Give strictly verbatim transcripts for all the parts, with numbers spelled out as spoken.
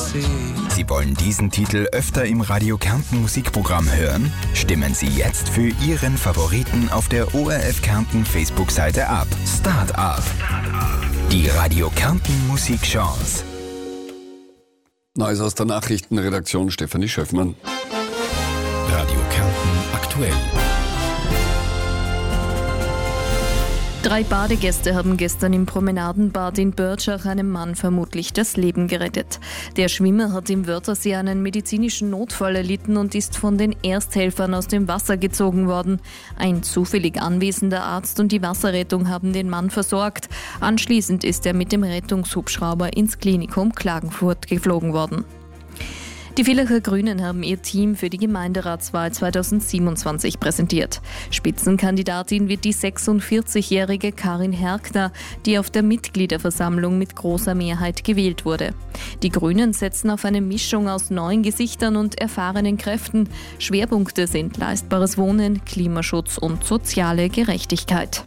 Sie wollen diesen Titel öfter im Radio Kärnten Musikprogramm hören? Stimmen Sie jetzt für Ihren Favoriten auf der O R F Kärnten Facebook-Seite ab. Start up. Die Radio Kärnten Musikchance. Neues aus der Nachrichtenredaktion, Stefanie Schöffmann. Radio Kärnten aktuell. Drei Badegäste haben gestern im Promenadenbad in Börtschach einem Mann vermutlich das Leben gerettet. Der Schwimmer hat im Wörthersee einen medizinischen Notfall erlitten und ist von den Ersthelfern aus dem Wasser gezogen worden. Ein zufällig anwesender Arzt und die Wasserrettung haben den Mann versorgt. Anschließend ist er mit dem Rettungshubschrauber ins Klinikum Klagenfurt geflogen worden. Die Villacher Grünen haben ihr Team für die Gemeinderatswahl zweitausendsiebenundzwanzig präsentiert. Spitzenkandidatin wird die sechsundvierzigjährige Karin Herkner, die auf der Mitgliederversammlung mit großer Mehrheit gewählt wurde. Die Grünen setzen auf eine Mischung aus neuen Gesichtern und erfahrenen Kräften. Schwerpunkte sind leistbares Wohnen, Klimaschutz und soziale Gerechtigkeit.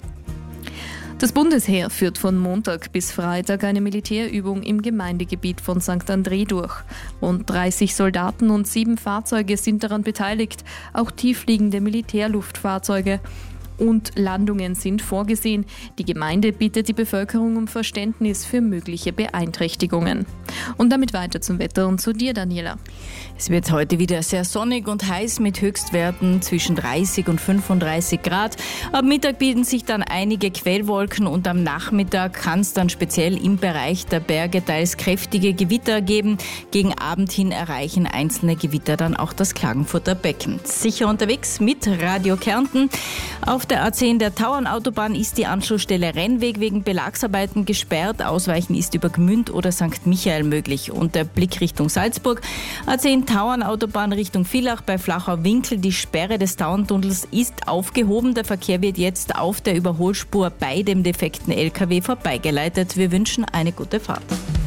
Das Bundesheer führt von Montag bis Freitag eine Militärübung im Gemeindegebiet von Sankt André durch. Rund dreißig Soldaten und sieben Fahrzeuge sind daran beteiligt, auch tieffliegende Militärluftfahrzeuge. Und Landungen sind vorgesehen. Die Gemeinde bittet die Bevölkerung um Verständnis für mögliche Beeinträchtigungen. Und damit weiter zum Wetter und zu dir, Daniela. Es wird heute wieder sehr sonnig und heiß mit Höchstwerten zwischen dreißig und fünfunddreißig Grad. Am Mittag bieten sich dann einige Quellwolken und am Nachmittag kann es dann speziell im Bereich der Berge teils kräftige Gewitter geben. Gegen Abend hin erreichen einzelne Gewitter dann auch das Klagenfurter Becken. Sicher unterwegs mit Radio Kärnten. Auf der A zehn der Tauernautobahn ist die Anschlussstelle Rennweg wegen Belagsarbeiten gesperrt. Ausweichen ist über Gmünd oder Sankt Michael möglich. Und der Blick Richtung Salzburg. A zehn Tauernautobahn Richtung Villach bei Flachau-Winkel. Die Sperre des Tauerntunnels ist aufgehoben. Der Verkehr wird jetzt auf der Überholspur bei dem defekten L K W vorbeigeleitet. Wir wünschen eine gute Fahrt.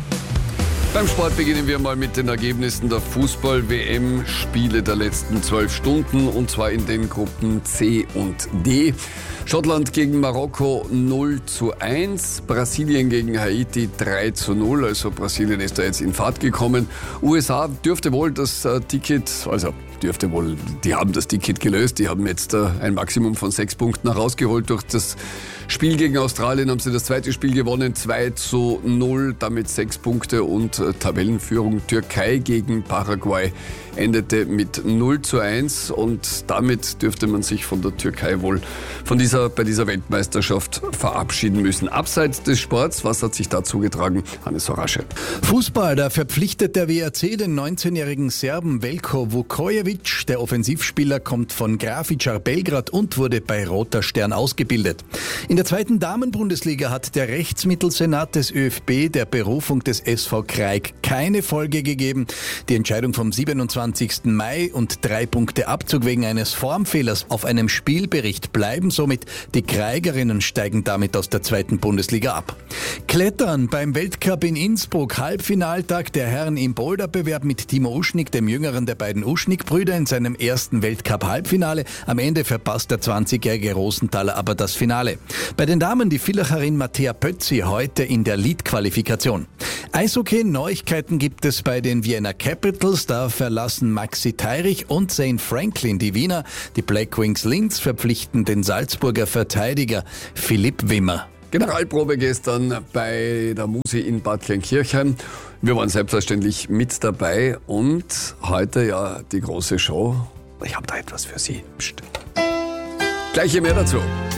Beim Sport beginnen wir mal mit den Ergebnissen der Fußball-W M-Spiele der letzten zwölf Stunden, und zwar in den Gruppen C und D. Schottland gegen Marokko null zu eins, Brasilien gegen Haiti drei zu null, also Brasilien ist da jetzt in Fahrt gekommen. U S A dürfte wohl das äh, Ticket, also dürfte wohl, die haben das Ticket gelöst, die haben jetzt äh, ein Maximum von sechs Punkten herausgeholt. Durch das Spiel gegen Australien haben sie das zweite Spiel gewonnen, zwei zu null, damit sechs Punkte und äh, Tabellenführung. Türkei gegen Paraguay endete mit null zu eins und damit dürfte man sich von der Türkei wohl von dieser, bei dieser Weltmeisterschaft verabschieden müssen. Abseits des Sports, was hat sich da zugetragen? Hannes Horasche. Fußball, da verpflichtet der W R C den neunzehnjährigen Serben Veljko Vukojevic. Der Offensivspieler kommt von Grafičar Belgrad und wurde bei Roter Stern ausgebildet. In der zweiten Damenbundesliga hat der Rechtsmittelsenat des ÖFB der Berufung des S V Kraig keine Folge gegeben. Die Entscheidung vom siebenundzwanzigsten Mai und drei Punkte Abzug wegen eines Formfehlers auf einem Spielbericht bleiben somit. Die Kraigerinnen steigen damit aus der zweiten Bundesliga ab. Klettern beim Weltcup in Innsbruck, Halbfinaltag der Herren im Boulderbewerb mit Timo Uschnik, dem jüngeren der beiden Uschnik-Brüder, in seinem ersten Weltcup-Halbfinale. Am Ende verpasst der zwanzigjährige Rosenthaler aber das Finale. Bei den Damen die Villacherin Mattea Pötzi heute in der Lead-Qualifikation. Eishockey, Neuigkeiten gibt es bei den Vienna Capitals. Da verlassen Maxi Teirich und Zane Franklin die Wiener. Die Black Wings Linz verpflichten den Salzburger Verteidiger Philipp Wimmer. Generalprobe gestern bei der Musi in Bad Kleinkirchheim. Wir waren selbstverständlich mit dabei und heute ja die große Show. Ich habe da etwas für Sie. Psst. Gleich hier mehr dazu.